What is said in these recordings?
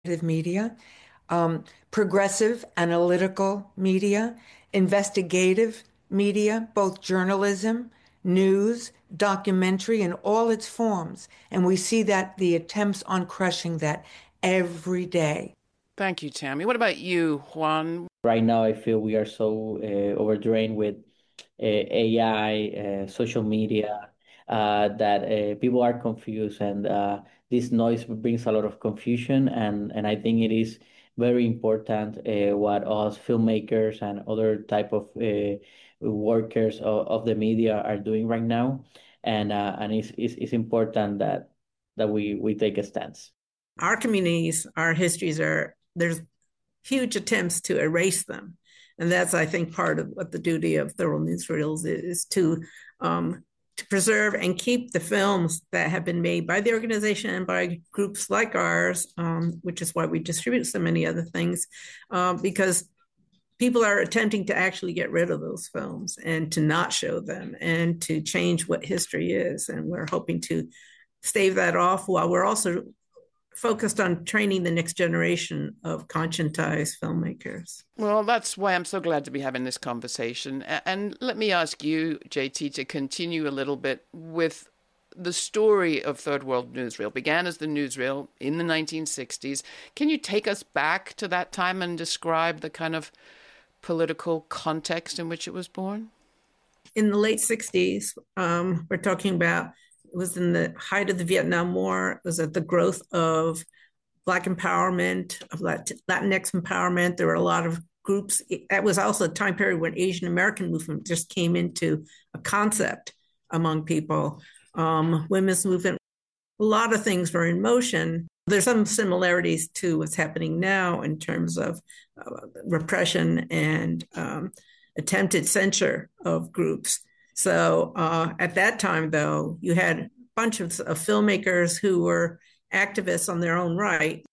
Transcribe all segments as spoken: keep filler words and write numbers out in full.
media, um, progressive analytical media, investigative media, both journalism, news, documentary in all its forms. And we see that the attempts on crushing that every day. Thank you, Tammy. What about you, Juan? Right now, I feel we are so uh, overdrained with uh, A I, uh, social media, uh, that uh, people are confused, and uh, this noise brings a lot of confusion. And, and I think it is very important uh, what us filmmakers and other type of uh, workers of, of the media are doing right now, and uh, and it's, it's it's important that that we we take a stance. Our communities, our histories are there's huge attempts to erase them. And that's, I think, part of what the duty of Third World Newsreels is, is to um, to preserve and keep the films that have been made by the organization and by groups like ours, um, which is why we distribute so many other things, uh, because people are attempting to actually get rid of those films and to not show them and to change what history is. And we're hoping to stave that off while we're also focused on training the next generation of conscientized filmmakers. Well, that's why I'm so glad to be having this conversation. And let me ask you, J T, to continue a little bit with the story of Third World Newsreel. Began as the Newsreel in the nineteen sixties. Can you take us back to that time and describe the kind of political context in which it was born? In the late sixties, um, we're talking about it was in the height of the Vietnam War. It was at the growth of Black empowerment, of Latinx empowerment. There were a lot of groups. That was also a time period when Asian American movement just came into a concept among people. Um, women's movement, a lot of things were in motion. There's some similarities to what's happening now in terms of uh, repression and um, attempted censure of groups. So uh, at that time, though, you had a bunch of, of filmmakers who were activists on their own right,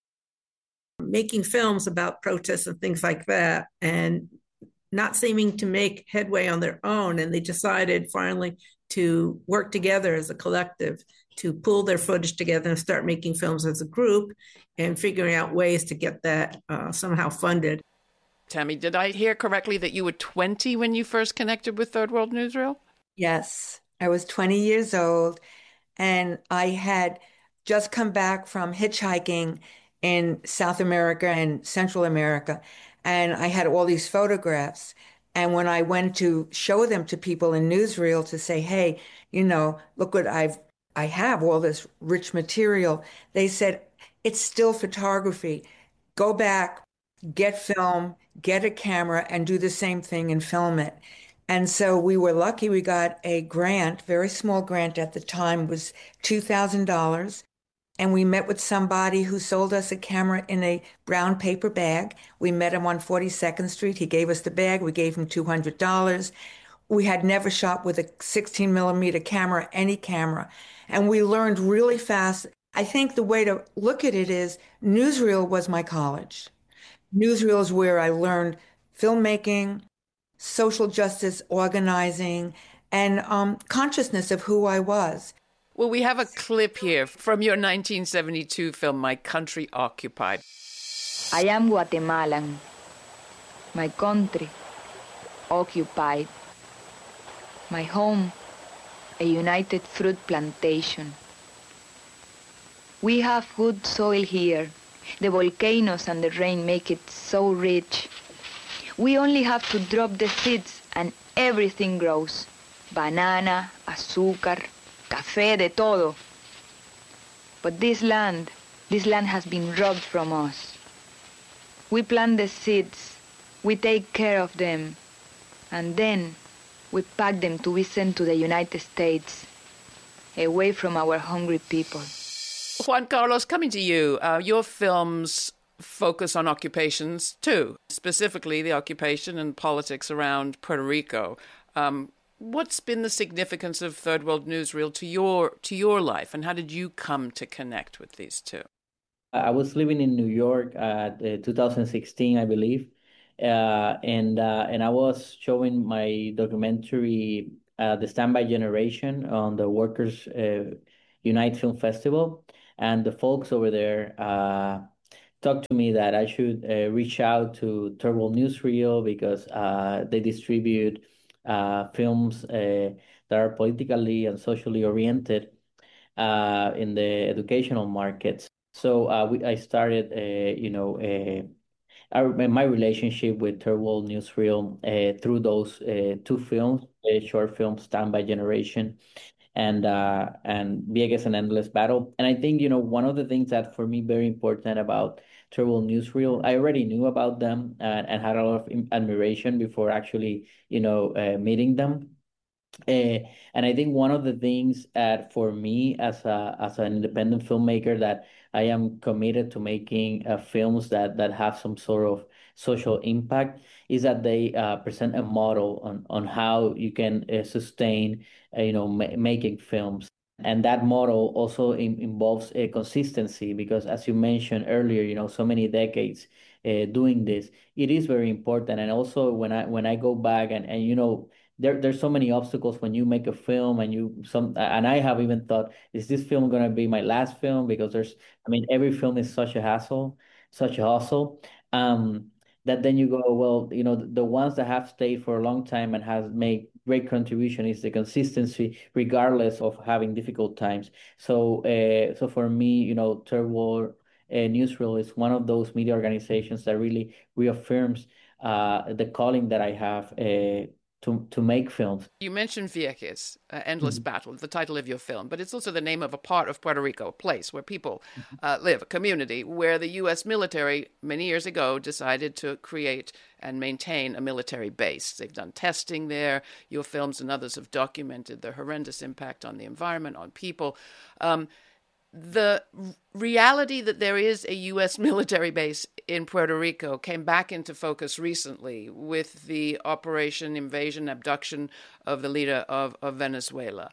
making films about protests and things like that, and not seeming to make headway on their own. And they decided finally to work together as a collective, to pull their footage together and start making films as a group and figuring out ways to get that uh, somehow funded. Tammy, did I hear correctly that you were twenty when you first connected with Third World Newsreel? Yes, I was twenty years old, and I had just come back from hitchhiking in South America and Central America, and I had all these photographs. And when I went to show them to people in Newsreel to say, hey, you know, look what I've I have all this rich material, they said, it's still photography. Go back, get film, get a camera, and do the same thing and film it. And so we were lucky we got a grant, very small grant at the time, was two thousand dollars. And we met with somebody who sold us a camera in a brown paper bag. We met him on forty-second Street. He gave us the bag. We gave him two hundred dollars. We had never shot with a sixteen millimeter camera, any camera. And we learned really fast. I think the way to look at it is Newsreel was my college. Newsreel is where I learned filmmaking, social justice organizing, and um, consciousness of who I was. Well, we have a clip here from your nineteen seventy-two film, My Country Occupied. I am Guatemalan, my country occupied, my home a united fruit plantation. We have good soil here. The volcanoes and the rain make it so rich. We only have to drop the seeds and everything grows. Banana, azúcar, café, de todo. But this land, this land has been robbed from us. We plant the seeds, we take care of them, and then we pack them to be sent to the United States, away from our hungry people. Juan Carlos, coming to you, uh, your films focus on occupations too, specifically the occupation and politics around Puerto Rico. Um, what's been the significance of Third World Newsreel to your to your life, and how did you come to connect with these two? I was living in New York at uh, two thousand sixteen, I believe, uh, and uh, and I was showing my documentary, uh, The Standby Generation, on the Workers uh, Unite Film Festival, and the folks over there uh, talked to me that I should uh, reach out to Third World Newsreel because uh, they distribute uh, films uh, that are politically and socially oriented uh, in the educational markets. So uh, we, I started, uh, you know, uh, our, my relationship with Third World Newsreel uh, through those uh, two films, uh, short films, Stand by Generation and uh, and Vieques an Endless Battle. And I think, you know, one of the things that for me very important about Third World Newsreel, I already knew about them and, and had a lot of admiration before actually, you know, uh, meeting them. Uh, and I think one of the things that for me as a as an independent filmmaker that I am committed to making uh, films that that have some sort of social impact is that they uh, present a model on on how you can uh, sustain uh, you know ma making films. And that model also in, involves a consistency because, as you mentioned earlier, you know, so many decades uh, doing this, it is very important. And also when I when I go back and and you know there there's so many obstacles when you make a film and you some and I have even thought, is this film gonna be my last film? Because there's I mean every film is such a hassle, such a hustle. Um that then you go, well, you know, the, the ones that have stayed for a long time and has made great contribution is the consistency regardless of having difficult times. So uh so for me, you know, Third World uh, Newsreel is one of those media organizations that really reaffirms uh the calling that I have uh to to make films. You mentioned Vieques, uh, Endless Mhm. Battle, the title of your film, but it's also the name of a part of Puerto Rico, a place where people uh, live, a community where the U S military many years ago decided to create and maintain a military base. They've done testing there. Your films and others have documented the horrendous impact on the environment, on people. Um, the reality that there is a U S military base in Puerto Rico came back into focus recently with the operation, invasion, abduction of the leader of, of Venezuela.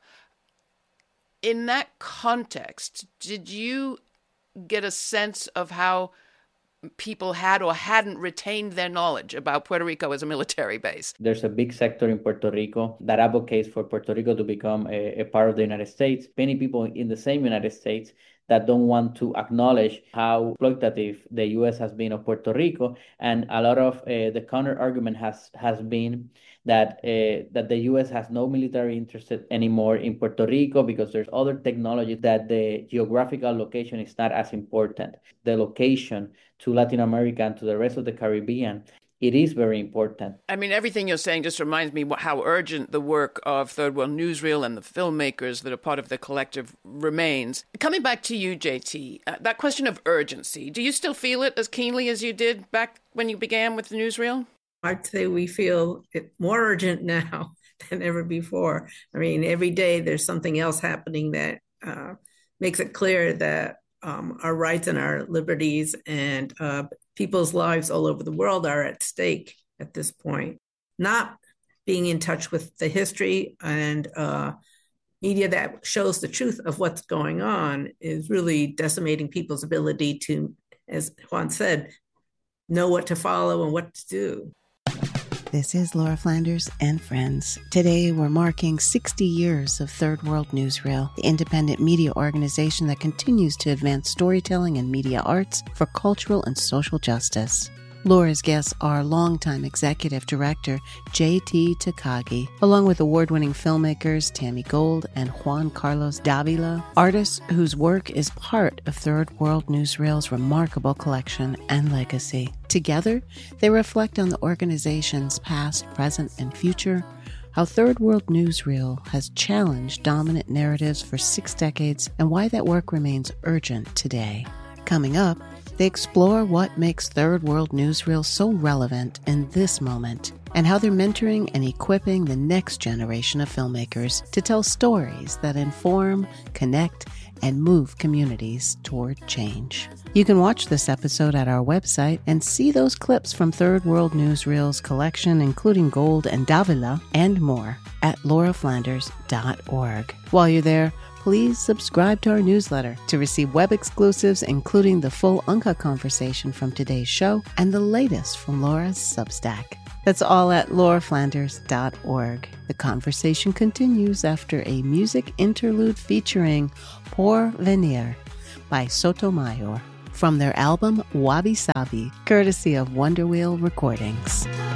In that context, did you get a sense of how people had or hadn't retained their knowledge about Puerto Rico as a military base? There's a big sector in Puerto Rico that advocates for Puerto Rico to become a, a part of the United States. Many people in the same United States that don't want to acknowledge how exploitative the U S has been of Puerto Rico. And a lot of uh, the counter argument has has been that uh, that the U S has no military interest anymore in Puerto Rico because there's other technology, that the geographical location is not as important. The location to Latin America and to the rest of the Caribbean, it is very important. I mean, everything you're saying just reminds me how urgent the work of Third World Newsreel and the filmmakers that are part of the collective remains. Coming back to you, J T, uh, that question of urgency, do you still feel it as keenly as you did back when you began with the newsreel? I'd say we feel it more urgent now than ever before. I mean, every day there's something else happening that uh, makes it clear that um, our rights and our liberties and uh, people's lives all over the world are at stake at this point. Not being in touch with the history and uh, media that shows the truth of what's going on is really decimating people's ability to, as Juan said, know what to follow and what to do. This is Laura Flanders and friends. Today we're marking sixty years of Third World Newsreel, the independent media organization that continues to advance storytelling and media arts for cultural and social justice. Laura's guests are longtime executive director J T Takagi, along with award-winning filmmakers Tammy Gold and Juan Carlos Davila, artists whose work is part of Third World Newsreel's remarkable collection and legacy. Together, they reflect on the organization's past, present, and future, how Third World Newsreel has challenged dominant narratives for six decades, and why that work remains urgent today. Coming up, they explore what makes Third World Newsreel so relevant in this moment, and how they're mentoring and equipping the next generation of filmmakers to tell stories that inform, connect, and move communities toward change. You can watch this episode at our website and see those clips from Third World Newsreel's collection, including Gold and Davila, and more, at laura flanders dot org. While you're there, please subscribe to our newsletter to receive web exclusives, including the full Uncut conversation from today's show and the latest from Laura's Substack. That's all at laura flanders dot org. The conversation continues after a music interlude featuring Por Venir by Sotomayor from their album Wabi Sabi, courtesy of Wonder Wheel Recordings.